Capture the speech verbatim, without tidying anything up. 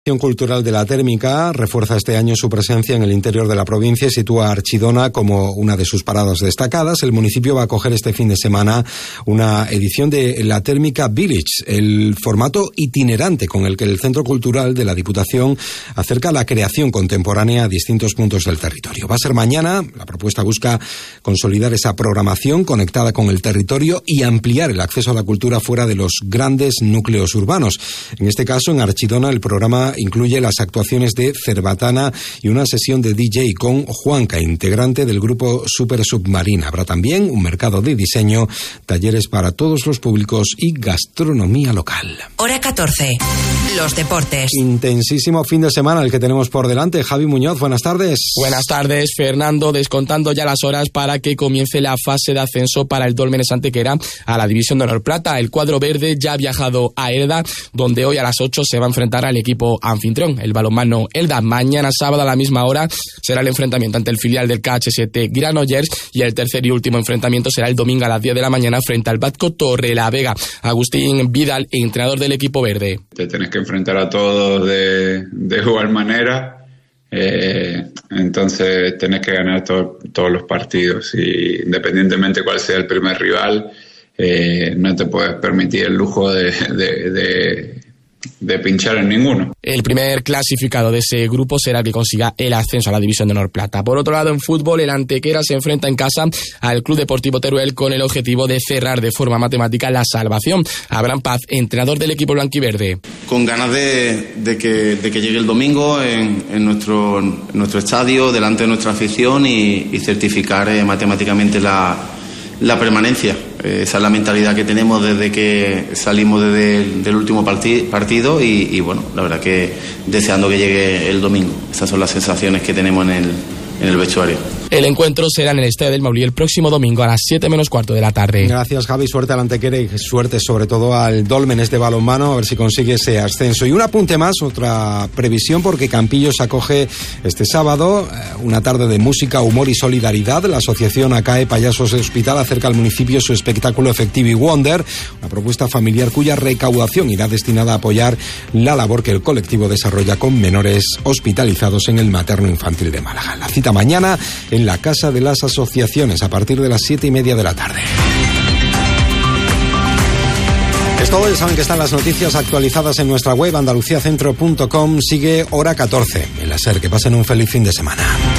La Asociación Cultural de la Térmica refuerza este año su presencia en el interior de la provincia y sitúa a Archidona como una de sus paradas destacadas. El municipio va a acoger este fin de semana una edición de la Térmica Village, el formato itinerante con el que el Centro Cultural de la Diputación acerca la creación contemporánea a distintos puntos del territorio. Va a ser mañana. La propuesta busca consolidar esa programación conectada con el territorio y ampliar el acceso a la cultura fuera de los grandes núcleos urbanos. En este caso, en Archidona, el programa incluye las actuaciones de Cerbatana y una sesión de D J con Juanca, integrante del grupo Super Submarina. Habrá también un mercado de diseño, talleres para todos los públicos y gastronomía local. Hora catorce. Los deportes. Intensísimo fin de semana el que tenemos por delante. Javi Muñoz, buenas tardes. Buenas tardes, Fernando. Descontando ya las horas para que comience la fase de ascenso para el Dólmenes Antequera a la División de Honor Plata. El cuadro verde ya ha viajado a Elda, donde hoy a las ocho se va a enfrentar al equipo anfitrión, el balonmano Elda. Mañana sábado a la misma hora será el enfrentamiento ante el filial del K H siete Granollers y el tercer y último enfrentamiento será el domingo a las diez de la mañana frente al Batco Torrelavega. Agustín Vidal, entrenador del equipo verde. Te tenés que enfrentar a todos de, de igual manera, eh, entonces tenés que ganar to, todos los partidos y independientemente cuál sea el primer rival, eh, no te puedes permitir el lujo de... de, de de pinchar en ninguno. El primer clasificado de ese grupo será el que consiga el ascenso a la División de Honor Plata. Por otro lado, en fútbol, el Antequera se enfrenta en casa al Club Deportivo Teruel con el objetivo de cerrar de forma matemática la salvación. Abraham Paz, entrenador del equipo blanquiverde. Con ganas de, de, que, de que llegue el domingo en, en, nuestro, en nuestro estadio, delante de nuestra afición y, y certificar eh, matemáticamente la, la permanencia. Esa es la mentalidad que tenemos desde que salimos desde el, del último partid, partido y, y bueno, la verdad que deseando que llegue el domingo. Esas son las sensaciones que tenemos en el, en el vestuario. El encuentro será en el Estadio del Maulí el próximo domingo a las siete menos cuarto de la tarde. Gracias, Javi. Suerte al Antequera y suerte sobre todo al Dólmenes de balonmano, a ver si consigue ese ascenso. Y un apunte más, otra previsión, porque Campillos acoge este sábado una tarde de música, humor y solidaridad. La asociación A C A E Payasos de Hospital acerca al municipio su espectáculo Efectivo y Wonder, una propuesta familiar cuya recaudación irá destinada a apoyar la labor que el colectivo desarrolla con menores hospitalizados en el materno infantil de Málaga. La cita mañana en la Casa de las Asociaciones a partir de las siete y media de la tarde. Es todo, ya saben que están las noticias actualizadas en nuestra web andalucía centro punto com. Sigue Hora catorce. En la SER, que pasen un feliz fin de semana.